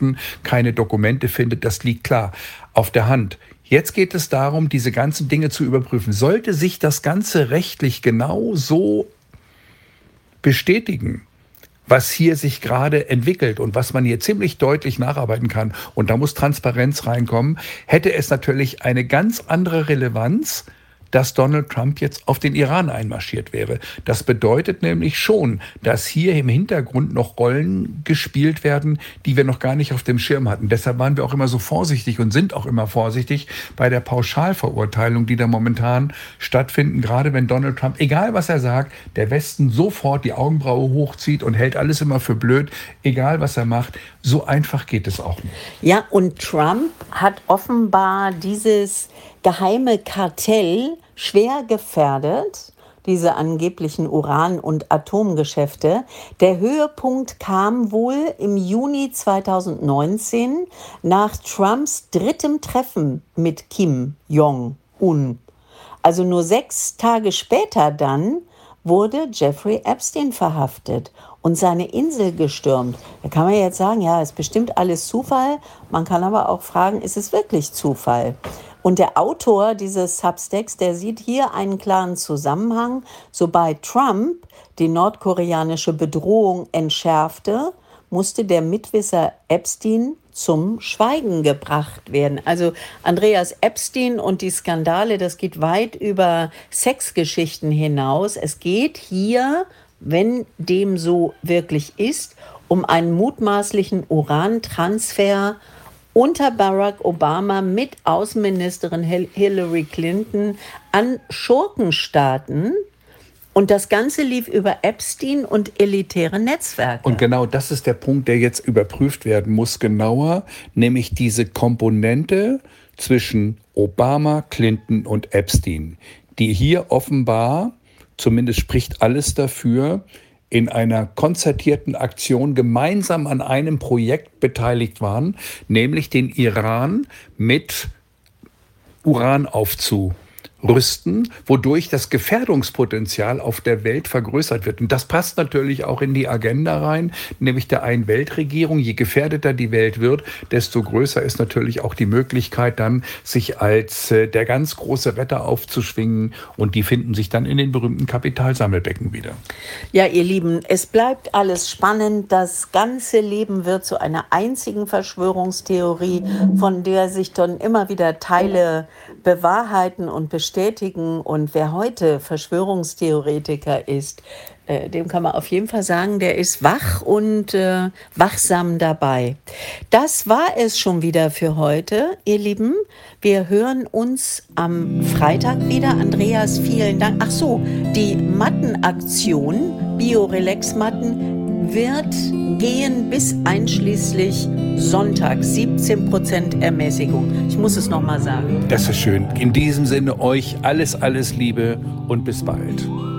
Akten, keine Dokumente findet, das liegt klar auf der Hand. Jetzt geht es darum, diese ganzen Dinge zu überprüfen. Sollte sich das Ganze rechtlich genau so bestätigen, was hier sich gerade entwickelt und was man hier ziemlich deutlich nacharbeiten kann, und da muss Transparenz reinkommen, hätte es natürlich eine ganz andere Relevanz, dass Donald Trump jetzt auf den Iran einmarschiert wäre. Das bedeutet nämlich schon, dass hier im Hintergrund noch Rollen gespielt werden, die wir noch gar nicht auf dem Schirm hatten. Deshalb waren wir auch immer so vorsichtig und sind auch immer vorsichtig bei der Pauschalverurteilung, die da momentan stattfinden, gerade wenn Donald Trump, egal was er sagt, der Westen sofort die Augenbraue hochzieht und hält alles immer für blöd, egal was er macht. So einfach geht es auch nicht. Ja, und Trump hat offenbar dieses geheime Kartell schwer gefährdet, diese angeblichen Uran- und Atomgeschäfte. Der Höhepunkt kam wohl im Juni 2019 nach Trumps drittem Treffen mit Kim Jong-un. Also nur 6 Tage später dann wurde Jeffrey Epstein verhaftet und seine Insel gestürmt. Da kann man jetzt sagen, ja, ist bestimmt alles Zufall. Man kann aber auch fragen, ist es wirklich Zufall? Und der Autor dieses Substacks, der sieht hier einen klaren Zusammenhang. Sobald Trump die nordkoreanische Bedrohung entschärfte, musste der Mitwisser Epstein zum Schweigen gebracht werden. Also Andreas Epstein und die Skandale, das geht weit über Sexgeschichten hinaus. Es geht hier, wenn dem so wirklich ist, um einen mutmaßlichen Urantransfer unter Barack Obama mit Außenministerin Hillary Clinton an Schurkenstaaten. Und das Ganze lief über Epstein und elitäre Netzwerke. Und genau das ist der Punkt, der jetzt überprüft werden muss, genauer, nämlich diese Komponente zwischen Obama, Clinton und Epstein, die hier offenbar, zumindest spricht alles dafür, in einer konzertierten Aktion gemeinsam an einem Projekt beteiligt waren, nämlich den Iran mit Uran aufzurüsten, wodurch das Gefährdungspotenzial auf der Welt vergrößert wird. Und das passt natürlich auch in die Agenda rein, nämlich der Ein-Welt-Regierung. Je gefährdeter die Welt wird, desto größer ist natürlich auch die Möglichkeit, dann sich als der ganz große Retter aufzuschwingen. Und die finden sich dann in den berühmten Kapitalsammelbecken wieder. Ja, ihr Lieben, es bleibt alles spannend. Das ganze Leben wird zu einer einzigen Verschwörungstheorie, von der sich dann immer wieder Teile bewahrheiten und bestätigen. Und wer heute Verschwörungstheoretiker ist, dem kann man auf jeden Fall sagen, der ist wach und wachsam dabei. Das war es schon wieder für heute, ihr Lieben. Wir hören uns am Freitag wieder. Andreas, vielen Dank. Ach so, die Mattenaktion, Biorelax-Matten, wird gehen bis einschließlich Sonntag, 17% Ermäßigung. Ich muss es nochmal sagen. Das ist schön. In diesem Sinne euch alles Liebe und bis bald.